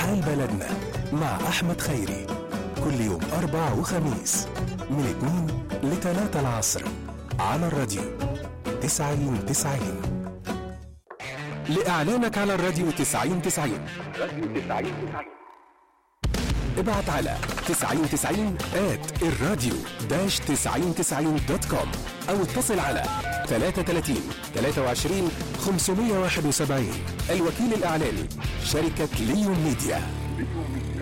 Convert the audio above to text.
حال بلدنا مع أحمد خيري، كل يوم أربع وخميس من 2 ل 3 العصر على الراديو 90-90. لإعلانك على الراديو 90-90 ابعت على 9090@الراديو-9090.com أو اتصل على 33 23 571. الوكيل الإعلاني شركة ليون ميديا.